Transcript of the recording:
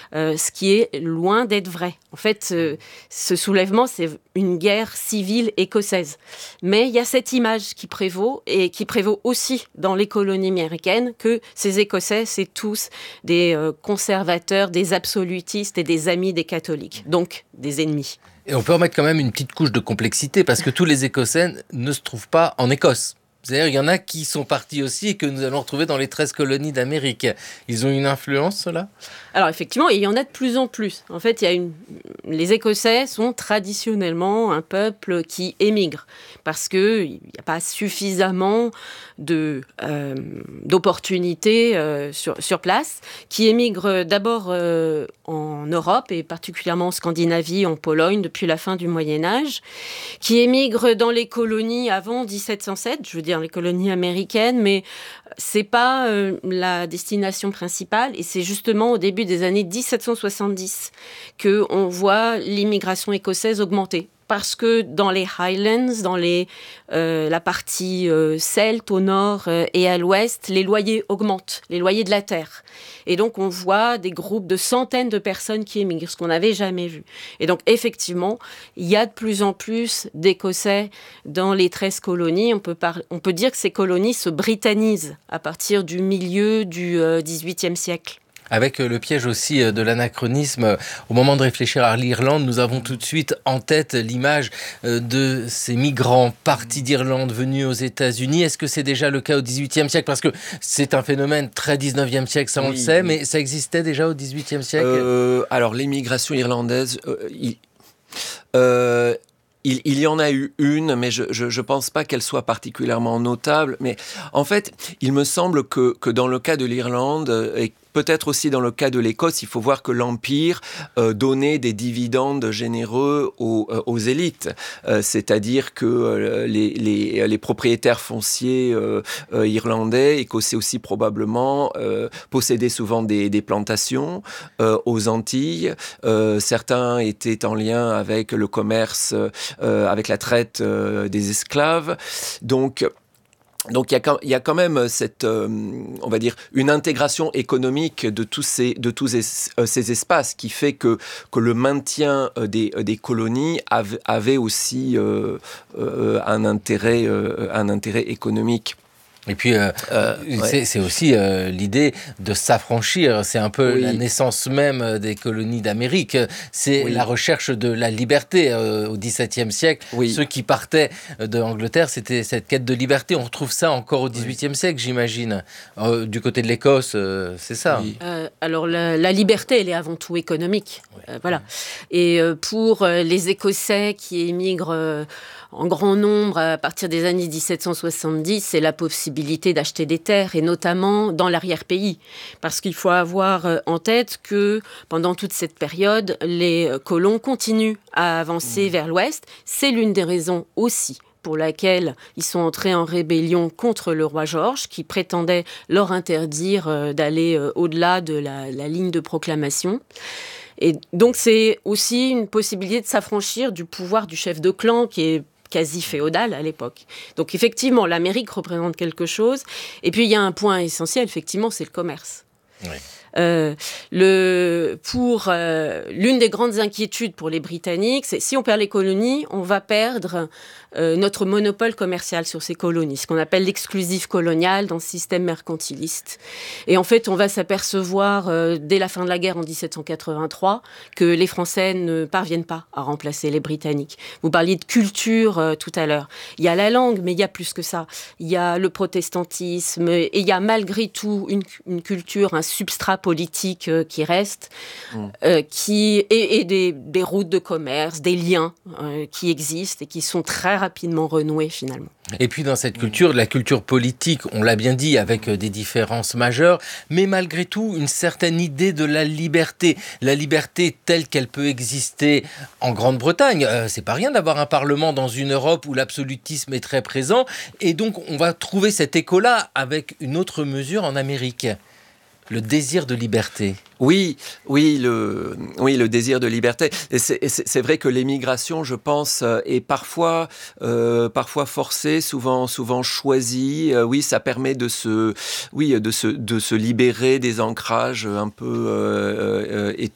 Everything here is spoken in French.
ce qui est loin d'être vrai. En fait, ce soulèvement, c'est une guerre civile écossaise. Mais il y a cette image qui prévaut, et qui prévaut aussi dans les colonies américaines, que ces Écossais, c'est tous des conservateurs, des absolutistes et des amis des catholiques, donc des ennemis. Et on peut remettre quand même une petite couche de complexité, parce que tous les Écossais ne se trouvent pas en Écosse. C'est-à-dire, il y en a qui sont partis aussi et que nous allons retrouver dans les 13 colonies d'Amérique. Ils ont une influence, ceux-là ? Alors effectivement, il y en a de plus en plus. En fait, les Écossais sont traditionnellement un peuple qui émigre parce qu'il n'y a pas suffisamment d'opportunités sur place, qui émigrent d'abord en Europe et particulièrement en Scandinavie, en Pologne depuis la fin du Moyen-Âge, qui émigrent dans les colonies avant 1707, je veux dire les colonies américaines, mais c'est pas la destination principale, et c'est justement au début des années 1770 qu'on voit l'immigration écossaise augmenter. Parce que dans les Highlands, dans la partie celte au nord et à l'ouest, les loyers augmentent, les loyers de la terre. Et donc on voit des groupes de centaines de personnes qui émigrent, ce qu'on n'avait jamais vu. Et donc effectivement, il y a de plus en plus d'Écossais dans les 13 colonies. On peut dire que ces colonies se britannisent à partir du milieu du XVIIIe siècle. Avec le piège aussi de l'anachronisme, au moment de réfléchir à l'Irlande, nous avons tout de suite en tête l'image de ces migrants partis d'Irlande venus aux États-Unis. Est-ce que c'est déjà le cas au XVIIIe siècle ? Parce que c'est un phénomène très XIXe siècle, ça on le sait, mais ça existait déjà au XVIIIe siècle ? Alors l'émigration irlandaise... Il y en a eu une, mais je ne pense pas qu'elle soit particulièrement notable. Mais en fait, il me semble que dans le cas de l'Irlande, et peut-être aussi dans le cas de l'Écosse, il faut voir que l'Empire donnait des dividendes généreux aux élites. C'est-à-dire que les propriétaires fonciers irlandais, écossais aussi probablement, possédaient souvent des plantations aux Antilles. Certains étaient en lien avec le commerce, avec la traite des esclaves. Donc il y a quand même cette, on va dire, une intégration économique de tous ces espaces qui fait que le maintien des colonies avait aussi un intérêt économique. Et puis, c'est aussi l'idée de s'affranchir. C'est un peu la naissance même des colonies d'Amérique. C'est la recherche de la liberté au XVIIe siècle. Ceux qui partaient d'Angleterre, c'était cette quête de liberté. On retrouve ça encore au XVIIIe siècle, j'imagine. Du côté de l'Écosse, c'est ça. Alors, la liberté, elle est avant tout économique. Voilà. Et pour les Écossais qui émigrent en grand nombre à partir des années 1770, c'est la possibilité d'acheter des terres, et notamment dans l'arrière-pays. Parce qu'il faut avoir en tête que pendant toute cette période, les colons continuent à avancer vers l'ouest. C'est l'une des raisons aussi pour laquelle ils sont entrés en rébellion contre le roi George, qui prétendait leur interdire d'aller au-delà de la ligne de proclamation. Et donc c'est aussi une possibilité de s'affranchir du pouvoir du chef de clan, qui est quasi féodal à l'époque. Donc effectivement, l'Amérique représente quelque chose. Et puis il y a un point essentiel, effectivement, c'est le commerce. Oui. L'une des grandes inquiétudes pour les Britanniques, c'est si on perd les colonies, on va perdre notre monopole commercial sur ces colonies, ce qu'on appelle l'exclusif colonial dans le système mercantiliste. Et en fait, on va s'apercevoir dès la fin de la guerre en 1783 que les Français ne parviennent pas à remplacer les Britanniques. Vous parliez de culture tout à l'heure. Il y a la langue, mais il y a plus que ça. Il y a le protestantisme, et il y a malgré tout une culture, un substrat politique qui reste, et des routes de commerce, des liens qui existent et qui sont très rapidement renoués finalement. Et puis dans cette culture, la culture politique, on l'a bien dit, avec des différences majeures, mais malgré tout une certaine idée de la liberté telle qu'elle peut exister en Grande-Bretagne. C'est pas rien d'avoir un parlement dans une Europe où l'absolutisme est très présent, et donc on va trouver cet écho-là avec une autre mesure en Amérique. Le désir de liberté. Oui, le désir de liberté. Et c'est vrai que l'émigration, je pense, est parfois forcée, souvent choisie. Oui, ça permet de se libérer des ancrages un peu